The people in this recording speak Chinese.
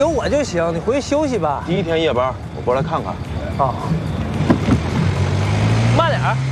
有我就行，你回去休息吧。 第一天夜班，我过来看看。 啊，慢点儿。